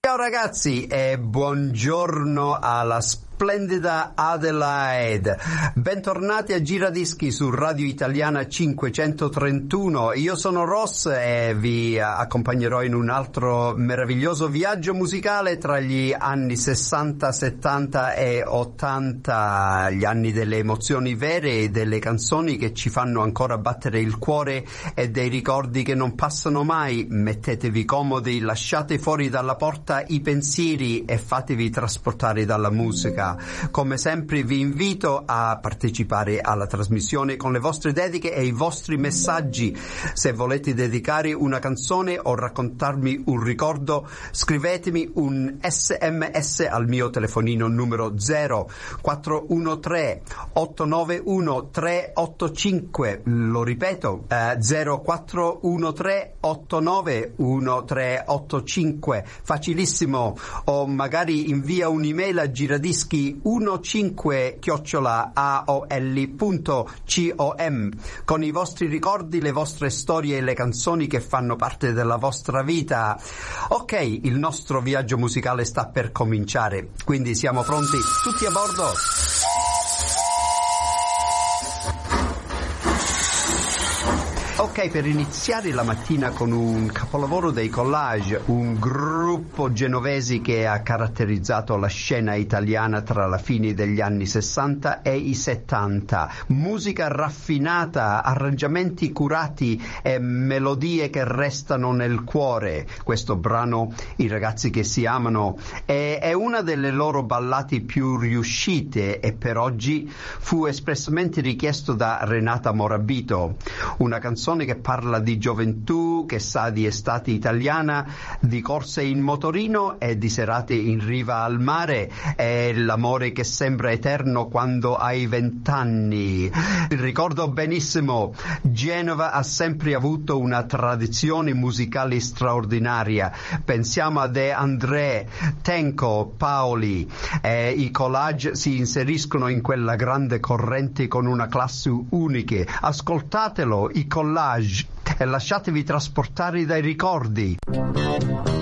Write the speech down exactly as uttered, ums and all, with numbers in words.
Ciao ragazzi e buongiorno alla splendida Adelaide. Bentornati a Giradischi su Radio Italiana cinquecentotrentuno. Io sono Ross e vi accompagnerò in un altro meraviglioso viaggio musicale tra gli anni sessanta, settanta e ottanta, gli anni delle emozioni vere e delle canzoni che ci fanno ancora battere il cuore e dei ricordi che non passano mai. Mettetevi comodi, lasciate fuori dalla porta i pensieri e fatevi trasportare dalla musica. Come sempre vi invito a partecipare alla trasmissione con le vostre dediche e i vostri messaggi. Se volete dedicare una canzone o raccontarmi un ricordo, scrivetemi un sms al mio telefonino numero zero quattro uno tre otto nove uno tre otto cinque. Lo ripeto, eh, zero quattro uno tre otto nove uno tre otto cinque. Facilissimo. O magari invia un'email a giradischi quindici chiocciola a o l punto com con i vostri ricordi, le vostre storie e le canzoni che fanno parte della vostra vita. Ok, il nostro viaggio musicale sta per cominciare, quindi siamo pronti? Tutti a bordo? Ok, per iniziare la mattina con un capolavoro dei Collage, un gruppo genovesi che ha caratterizzato la scena italiana tra la fine degli anni sessanta e i settanta. Musica raffinata, arrangiamenti curati e melodie che restano nel cuore. Questo brano, I ragazzi che si amano, è, è una delle loro ballate più riuscite e per oggi fu espressamente richiesto da Renata Morabito. Una canzone che parla di gioventù, che sa di estate italiana, di corse in motorino e di serate in riva al mare, è l'amore che sembra eterno quando hai vent'anni. Ricordo benissimo, Genova ha sempre avuto una tradizione musicale straordinaria. Pensiamo a De André, Tenco, Paoli. Eh, I Collage si inseriscono in quella grande corrente con una classe unica. Ascoltatelo, i Collage, e lasciatevi trasportare dai ricordi.